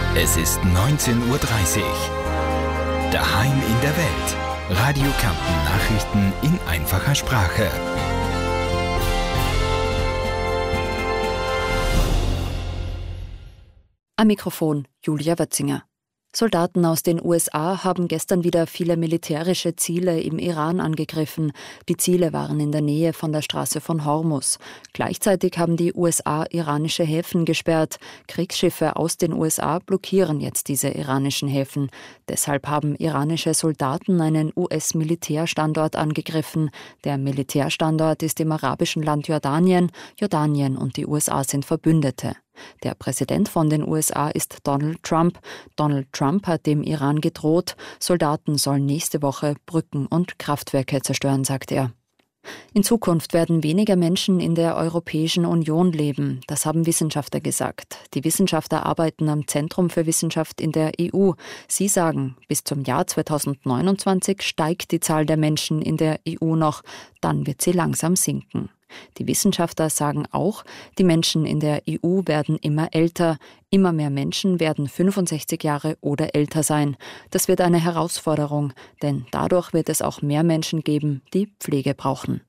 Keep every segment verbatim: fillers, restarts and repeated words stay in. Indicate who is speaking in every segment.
Speaker 1: Es ist neunzehn Uhr dreißig. Daheim in der Welt. Radio Kärnten Nachrichten in einfacher Sprache.
Speaker 2: Am Mikrofon Julia Wötzinger. Soldaten aus den U S A haben gestern wieder viele militärische Ziele im Iran angegriffen. Die Ziele waren in der Nähe von der Straße von Hormuz. Gleichzeitig haben die U S A iranische Häfen gesperrt. Kriegsschiffe aus den U S A blockieren jetzt diese iranischen Häfen. Deshalb haben iranische Soldaten einen U S-Militärstandort angegriffen. Der Militärstandort ist im arabischen Land Jordanien. Jordanien und die U S A sind Verbündete. Der Präsident von den U S A ist Donald Trump. Donald Trump hat dem Iran gedroht, Soldaten sollen nächste Woche Brücken und Kraftwerke zerstören, sagt er. In Zukunft werden weniger Menschen in der Europäischen Union leben, das haben Wissenschaftler gesagt. Die Wissenschaftler arbeiten am Zentrum für Wissenschaft in der E U. Sie sagen, bis zum Jahr zweitausendneunundzwanzig steigt die Zahl der Menschen in der E U noch, dann wird sie langsam sinken. Die Wissenschaftler sagen auch, die Menschen in der E U werden immer älter. Immer mehr Menschen werden fünfundsechzig Jahre oder älter sein. Das wird eine Herausforderung, denn dadurch wird es auch mehr Menschen geben, die Pflege brauchen.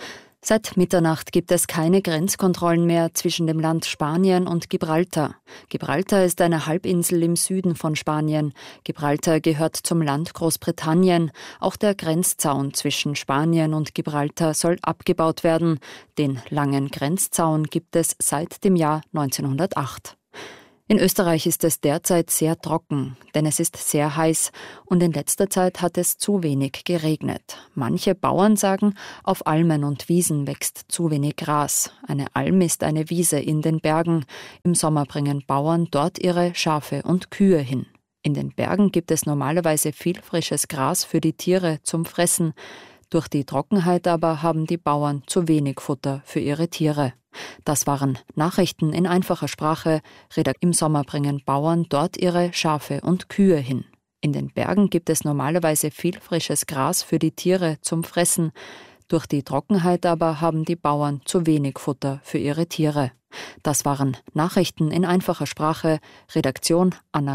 Speaker 2: Seit Mitternacht gibt es keine Grenzkontrollen mehr zwischen dem Land Spanien und Gibraltar. Gibraltar ist eine Halbinsel im Süden von Spanien. Gibraltar gehört zum Land Großbritannien. Auch der Grenzzaun zwischen Spanien und Gibraltar soll abgebaut werden. Den langen Grenzzaun gibt es seit dem Jahr neunzehnhundertacht. In Österreich ist es derzeit sehr trocken, denn es ist sehr heiß und in letzter Zeit hat es zu wenig geregnet. Manche Bauern sagen, auf Almen und Wiesen wächst zu wenig Gras. Eine Alm ist eine Wiese in den Bergen. Im Sommer bringen Bauern dort ihre Schafe und Kühe hin. In den Bergen gibt es normalerweise viel frisches Gras für die Tiere zum Fressen. Durch die Trockenheit aber haben die Bauern zu wenig Futter für ihre Tiere. Das waren Nachrichten in einfacher Sprache. Im Sommer bringen Bauern dort ihre Schafe und Kühe hin. In den Bergen gibt es normalerweise viel frisches Gras für die Tiere zum Fressen. Durch die Trockenheit aber haben die Bauern zu wenig Futter für ihre Tiere. Das waren Nachrichten in einfacher Sprache. Redaktion Anna